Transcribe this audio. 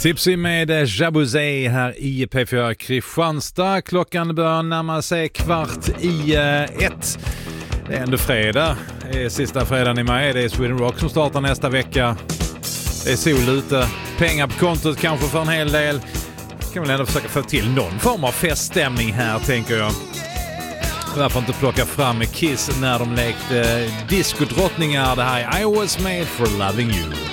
Tipsy med Jabuzé här i P4 Kristianstad. Klockan börjar närma sig 1:15. Det är ändå fredag. Det är sista fredagen i maj. Det är Sweden Rock som startar nästa vecka. Det är sol ute. Pengar på kontot kanske för en hel del. Kan väl ändå försöka få till någon form av feststämning här, tänker jag. Varför inte plocka fram Kiss när de lekte diskodrottningar. Det här är I Was Made For Loving You.